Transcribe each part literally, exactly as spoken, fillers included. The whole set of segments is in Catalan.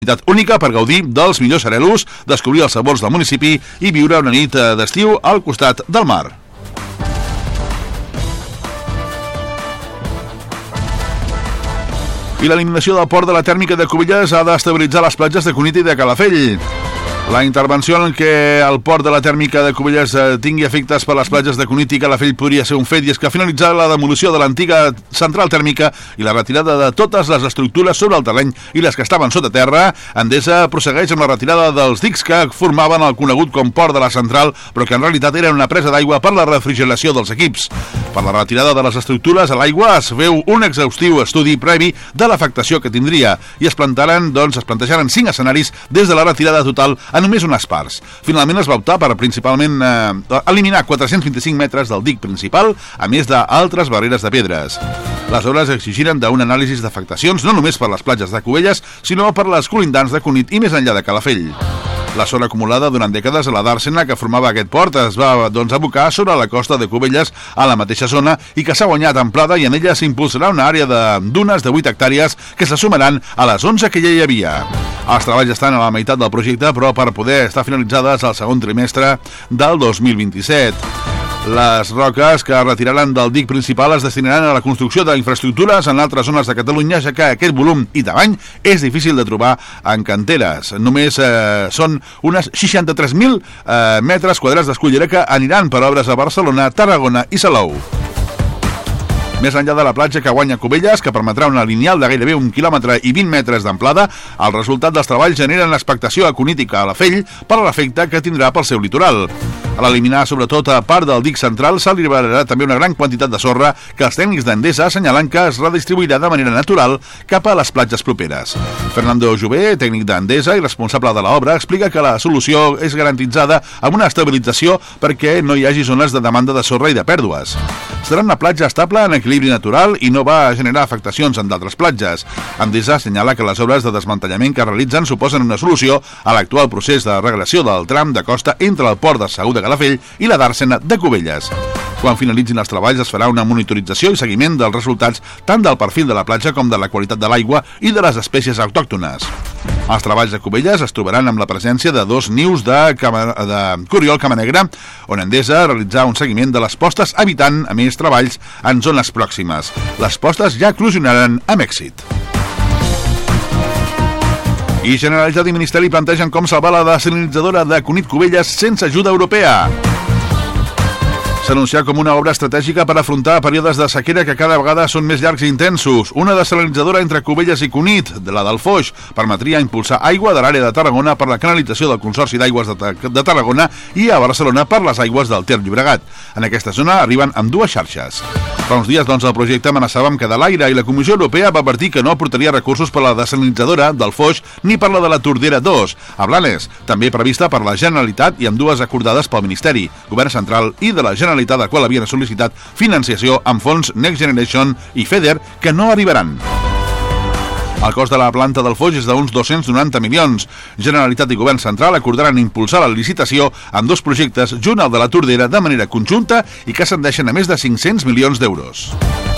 única per gaudir dels millors arelos, descobrir els sabors del municipi i viure una nit d'estiu al costat del mar. I l'eliminació del port de la tèrmica de Cubelles ha d'estabilitzar les platges de Cunit i de Calafell. La intervenció en què el port de la tèrmica de Cubelles tingui efectes per les platges de Cunit i Calafell podria ser un fet, i és que finalitzar la demolició de l'antiga central tèrmica i la retirada de totes les estructures sobre el terreny i les que estaven sota terra, Endesa prossegueix amb la retirada dels dics que formaven el conegut com port de la central, però que en realitat eren una presa d'aigua per la refrigeració dels equips. Per la retirada de les estructures a l'aigua es veu un exhaustiu estudi previ de l'afectació que tindria i es plantaran, doncs, es plantejaren cinc escenaris des de la retirada total a només unes parts. Finalment es va optar per principalment eh, eliminar quatre-cents vint-i-cinc metres del dic principal, a més d'altres barreres de pedres. Les obres exigiren d'un anàlisi d'afectacions no només per les platges de Cubelles, sinó per les colindants de Cunit i més enllà de Calafell. La zona acumulada durant dècades a la dàrsena que formava aquest port es va, doncs, abocar sobre la costa de Cubelles a la mateixa zona i que s'ha guanyat amplada, i en ella s'impulsarà una àrea de dunes de vuit hectàrees que se sumaran a les onze que ja hi havia. Els treballs estan a la meitat del projecte, però per poder estar finalitzades al segon trimestre del dos mil vint-i-set. Les roques que retiraran del dic principal es destinaran a la construcció d'infraestructures en altres zones de Catalunya, ja que aquest volum i tamany és difícil de trobar en canteres. Només eh, són unes seixanta-tres mil eh, metres quadrats d'escullera que aniran per obres a Barcelona, Tarragona i Salou. Més enllà de la platja que guanya Cubelles, que permetrà una lineal de gairebé un quilòmetre i vint metres d'amplada, el resultat dels treballs generen expectació a Cunit i Calafell per l'efecte que tindrà pel seu litoral. A l'eliminar sobretot a part del dic central s'alliberarà també una gran quantitat de sorra que els tècnics d'Endesa assenyalen que es redistribuirà de manera natural cap a les platges properes. Fernando Jové, tècnic d'Endesa i responsable de l'obra, explica que la solució és garantitzada amb una estabilització perquè no hi hagi zones de demanda de sorra i de pèrdues. Serà una platja estable en equilibri natural i no va generar afectacions en d'altres platges. Endesa assenyala que les obres de desmantellament que realitzen suposen una solució a l'actual procés de regulació del tram de costa entre el port de Segur de Calafell i la dàrsena de Cubelles. Quan finalitzin els treballs es farà una monitorització i seguiment dels resultats tant del perfil de la platja com de la qualitat de l'aigua i de les espècies autòctones. Els treballs de Cubelles es trobaran amb la presència de dos nius de, cama, de coriol camanegra, on Endesa realitzarà un seguiment de les postes, evitant, a més, treballs en zones pròximes. Les postes ja eclosionaran amb èxit. I Generalitat i Ministeri plantegen com salvar la desalinitzadora de Cunit Cubelles sense ajuda europea. S'anuncia com una obra estratègica per afrontar períodes de sequera que cada vegada són més llargs i intensos. Una desalinitzadora entre Cubelles i Cunit, de la del Foix, permetria impulsar aigua de l'àrea de Tarragona per la canalització del Consorci d'Aigües de, de Tarragona i a Barcelona per les aigües del Ter Llobregat. En aquesta zona arriben amb dues xarxes. Fa uns dies, doncs, el projecte amenaçava amb quedar a l'aire i la Comissió Europea va advertir que no aportaria recursos per a la desalinitzadora del Foix ni per la de la Tordera dos, a Blanes, també prevista per la Generalitat i amb dues acordades pel Ministeri, Govern Central i de la Generalitat, del qual havien sol·licitat financiació amb fons Next Generation i FEDER, que no arribaran. El cost de la planta del Foix és d'uns dos-cents noranta milions. Generalitat i Govern Central acordaran impulsar la licitació amb dos projectes junt al de la Tordera de manera conjunta i que ascendeixen a més de cinc-cents milions d'euros.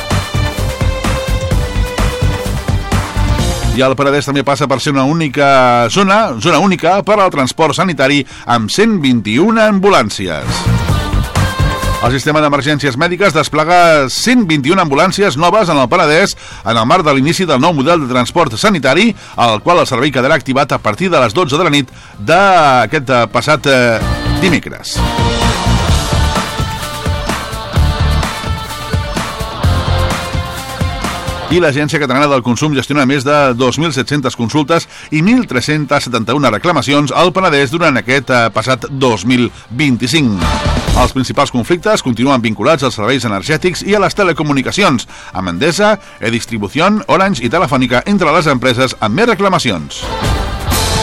I el Penedès també passa per ser una única zona, zona única per al transport sanitari amb cent vint-i-una ambulàncies. El sistema d'emergències mèdiques desplega cent vint-i-una ambulàncies noves en el Penedès en el marc de l'inici del nou model de transport sanitari, al qual el servei quedarà activat a partir de les dotze de la nit d'aquest passat eh, dimecres. I l'Agència Catalana del Consum gestiona més de dos mil set-centes consultes i mil tres-cents setanta-una reclamacions al Penedès durant aquest passat dos mil vint-i-cinc. Els principals conflictes continuen vinculats als serveis energètics i a les telecomunicacions, amb Endesa, E-Distribución, Orange i Telefònica, entre les empreses amb més reclamacions.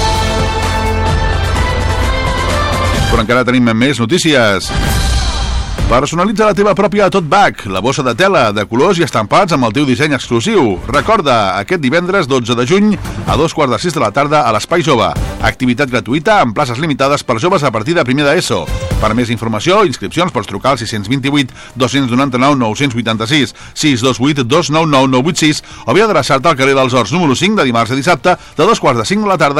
Però encara tenim més notícies. Personalitza la teva pròpia tote bag, la bossa de tela, de colors i estampats amb el teu disseny exclusiu. Recorda, aquest divendres dotze de juny a dos quarts de sis de la tarda a l'Espai Jove. Activitat gratuïta amb places limitades per joves a partir de primer d'ESO. Per més informació, inscripcions pots trucar al sis vuit vuit, dos nou nou, nou vuit sis, sis dos vuit, dos nou nou, nou vuit sis o bé adreçar-te al carrer dels Horts número cinc de dimarts a dissabte de dos quarts de cinc de la tarda